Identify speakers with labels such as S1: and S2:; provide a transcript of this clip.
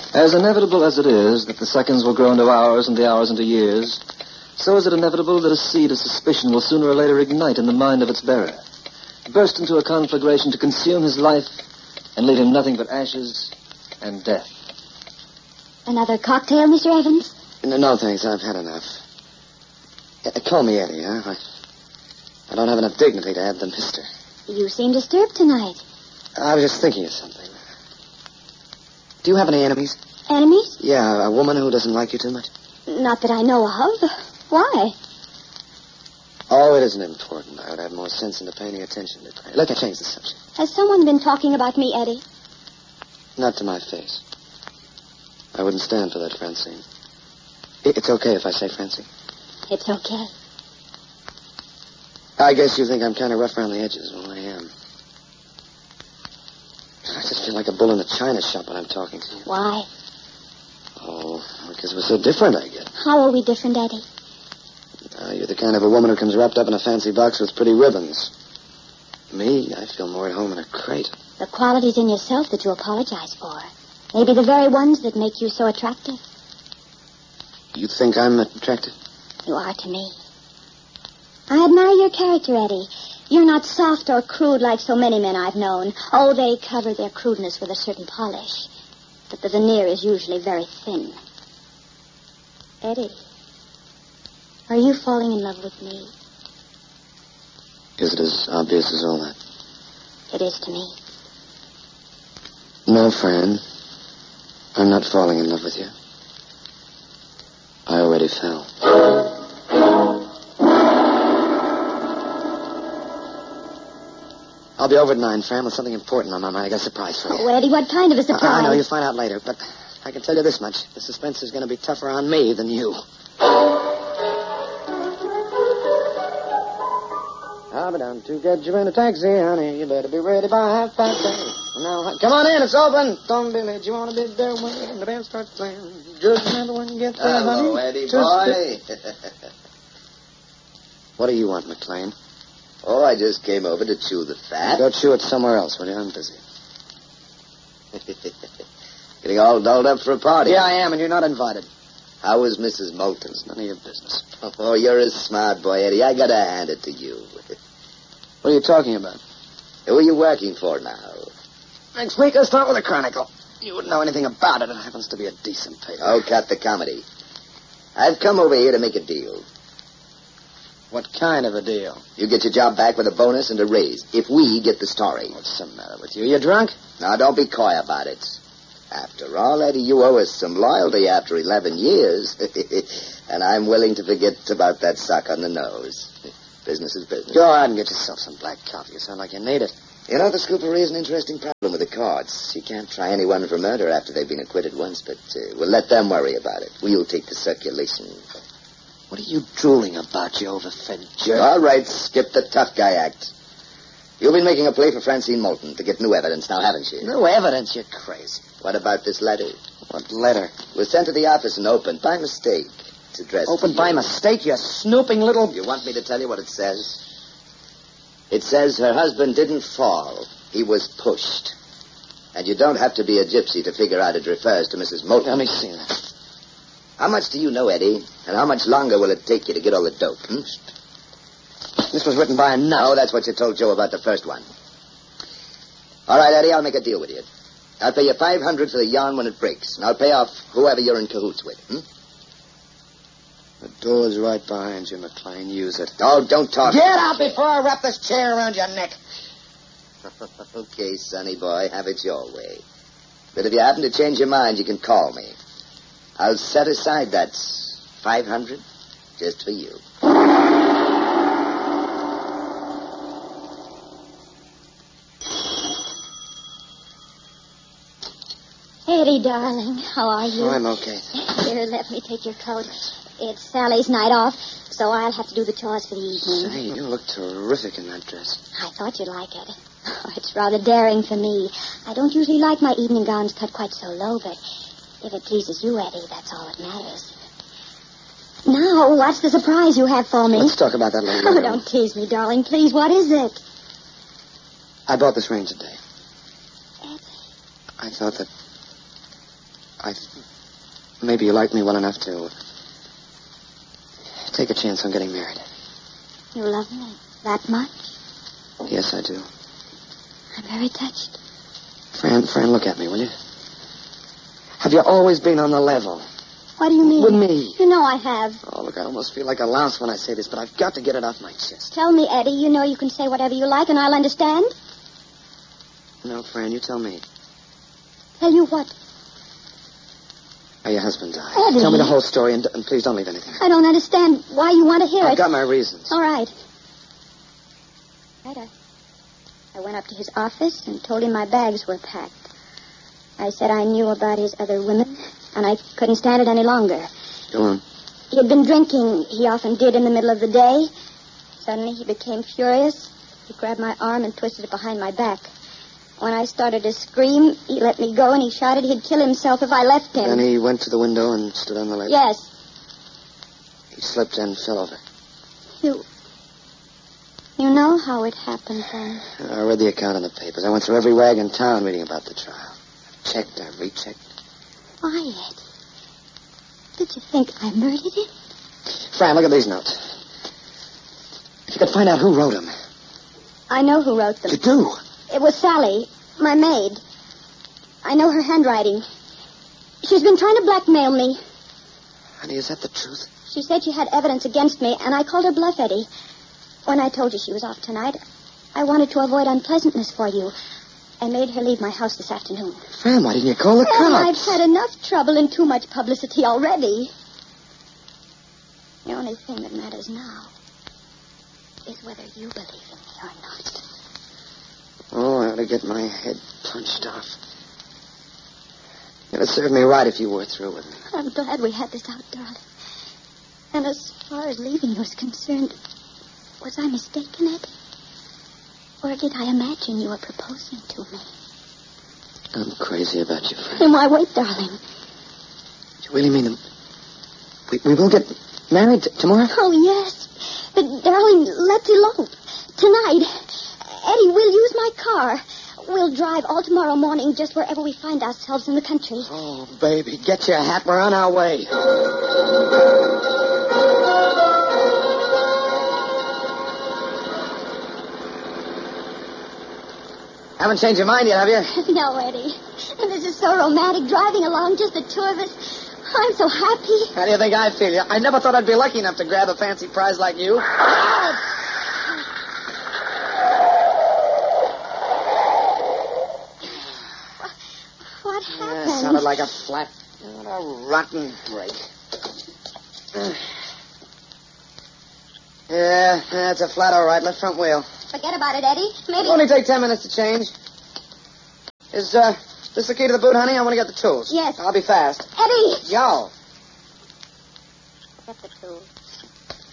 S1: As inevitable as it is that the seconds will grow into hours and the hours into years, so is it inevitable that a seed of suspicion will sooner or later ignite in the mind of its bearer, burst into a conflagration to consume his life and leave him nothing but ashes and death.
S2: Another cocktail, Mr. Evans?
S3: No, thanks. I've had enough. Call me Eddie, huh? I don't have enough dignity to add the mister.
S2: You seem disturbed tonight.
S3: I was just thinking of something. Do you have any enemies?
S2: Enemies?
S3: Yeah, a woman who doesn't like you too much?
S2: Not that I know of. Why?
S3: Oh, it isn't important. I would have more sense into paying attention to it. Look, I changed the subject.
S2: Has someone been talking about me, Eddie?
S3: Not to my face. I wouldn't stand for that, Francine. It's okay if I say Francine.
S2: It's okay.
S3: I guess you think I'm kind of rough around the edges. Well, I am. I just feel like a bull in a china shop when I'm talking to you.
S2: Why?
S3: Oh, because we're so different, I guess.
S2: How are we different, Eddie?
S3: You're the kind of a woman who comes wrapped up in a fancy box with pretty ribbons. Me, I feel more at home in a crate.
S2: The qualities in yourself that you apologize for. Maybe the very ones that make you so attractive.
S3: You think I'm attractive?
S2: You are to me. I admire your character, Eddie. You're not soft or crude like so many men I've known. Oh, they cover their crudeness with a certain polish. But the veneer is usually very thin. Eddie, are you falling in love with me?
S3: Is it as obvious as all that?
S2: It is to me.
S3: No, Fran. I'm not falling in love with you. I already fell. I'll be over at 9, Fran, with something important on my mind. I got a surprise for you.
S2: Oh, Eddie, what kind of a surprise?
S3: I know, you'll find out later, but I can tell you this much. The suspense is going to be tougher on me than you. I'll be down to get you in a taxi, honey. You better be ready by 8:30. Now, come on in, it's open. Don't be late. You want to be there when the band starts playing. Just remember when you get there, honey.
S4: Hello, Eddie boy.
S3: What do you want, McLean?
S4: Oh, I just came over to chew the fat.
S3: Go chew it somewhere else, will you? I'm busy.
S4: Getting all dolled up for a party.
S3: Yeah, I am, and you're not invited.
S4: How was Mrs. Moulton?
S3: It's none of your business.
S4: Oh, you're a smart boy, Eddie. I gotta hand it to you.
S3: What are you talking about?
S4: Who are you working for now?
S3: Next week, I'll start with a Chronicle. You wouldn't know anything about it. It happens to be a decent paper.
S4: Oh, cut the comedy. I've come over here to make a deal.
S3: What kind of a deal?
S4: You get your job back with a bonus and a raise, if we get the story.
S3: What's the matter with you? You drunk?
S4: Now, don't be coy about it. After all, Eddie, you owe us some loyalty after 11 years. And I'm willing to forget about that sock on the nose. Business is business.
S3: Go out and get yourself some black coffee. You sound like you need it.
S4: You know, the scoopery is an interesting problem with the courts. You can't try anyone for murder after they've been acquitted once, but we'll let them worry about it. We'll take the circulation.
S3: What are you drooling about, you overfed jerk?
S4: All right, skip the tough guy act. You've been making a play for Francine Moulton to get new evidence now, haven't you?
S3: No evidence, you're crazy.
S4: What about this letter?
S3: What letter?
S4: It was sent to the office and opened by mistake. It's addressed
S3: Opened by mistake, you snooping little...
S4: You want me to tell you what it says? It says her husband didn't fall. He was pushed. And you don't have to be a gypsy to figure out it refers to Mrs. Moulton.
S3: Let me see that.
S4: How much do you know, Eddie? And how much longer will it take you to get all the dope?
S3: This was written by a nut.
S4: No, that's what you told Joe about the first one. All right, Eddie, I'll make a deal with you. I'll pay you $500 for the yarn when it breaks, and I'll pay off whoever you're in cahoots with.
S3: The door's right behind you, McLean. Use it.
S4: Oh, don't talk.
S3: Get out before I wrap this chair around your neck.
S4: Okay, sonny boy, have it your way. But if you happen to change your mind, you can call me. I'll set aside that $500 just for you.
S2: Eddie, darling, how are you?
S3: Oh, I'm okay.
S2: Here, let me take your coat. It's Sally's night off, so I'll have to do the chores for the evening.
S3: Say, you look terrific in that dress.
S2: I thought you'd like it. Oh, it's rather daring for me. I don't usually like my evening gowns cut quite so low, but if it pleases you, Eddie, that's all that matters. Now, what's the surprise you have for me?
S3: Let's talk about that later.
S2: Oh, don't tease me, darling. Please, what is it?
S3: I bought this range today.
S2: Eddie.
S3: I thought that Maybe you like me well enough to take a chance on getting married.
S2: You love me that much?
S3: Yes, I do.
S2: I'm very touched.
S3: Fran, look at me, will you? Have you always been on the level?
S2: What do you mean?
S3: With me.
S2: You know I have.
S3: Oh, look, I almost feel like a louse when I say this, but I've got to get it off my chest.
S2: Tell me, Eddie. You know you can say whatever you like and I'll understand.
S3: No, Fran, you tell me.
S2: Tell you what?
S3: How your husband died.
S2: Eddie.
S3: Tell me the whole story, and please don't leave anything.
S2: I don't understand why you want to hear it.
S3: I've got my reasons.
S2: All right. I went up to his office and told him my bags were packed. I said I knew about his other women, and I couldn't stand it any longer.
S3: Go on.
S2: He had been drinking. He often did in the middle of the day. Suddenly he became furious. He grabbed my arm and twisted it behind my back. When I started to scream, he let me go and he shouted he'd kill himself if I left him.
S3: Then he went to the window and stood on the ledge?
S2: Yes.
S3: He slipped and fell over.
S2: You know how it happened, then?
S3: I read the account in the papers. I went through every rag in town reading about the trial. I checked, I rechecked.
S2: Wyatt, did you think I murdered him?
S3: Fran, look at these notes. If you could find out who wrote them.
S2: I know who wrote them.
S3: You do?
S2: It was Sally, my maid. I know her handwriting. She's been trying to blackmail me.
S3: Honey, is that the truth?
S2: She said she had evidence against me, and I called her bluff, Eddie. When I told you she was off tonight, I wanted to avoid unpleasantness for you. I made her leave my house this afternoon.
S3: Fran, why didn't you call the cops?
S2: Well, I've had enough trouble and too much publicity already. The only thing that matters now is whether you believe in me or not.
S3: Oh, I ought to get my head punched off. It'd have served me right if you were through with me.
S2: I'm glad we had this out, darling. And as far as leaving you is concerned, was I mistaken, Eddie? Or did I imagine you were proposing to me?
S3: I'm crazy about you, Fran.
S2: Then why wait, darling?
S3: Do you really mean that we will get married tomorrow?
S2: Oh, yes. But, darling, let's elope. Tonight. Eddie, we'll use my car. We'll drive all tomorrow morning just wherever we find ourselves in the country.
S3: Oh, baby, get your hat. We're on our way. Haven't changed your mind yet, have you?
S2: No, Eddie. And this is so romantic, driving along, just the two of us. I'm so happy.
S3: How do you think I feel? I never thought I'd be lucky enough to grab a fancy prize like you.
S2: What happened?
S3: Sounded like a flat. What a rotten break. Yeah, that's a flat, all right. Left front wheel.
S2: Forget about it, Eddie. Maybe...
S3: It'll only take 10 minutes to change. Is, this the key to the boot, honey? I want to get the tools.
S2: Yes.
S3: I'll be fast.
S2: Eddie!
S3: Yo.
S2: Get the tools.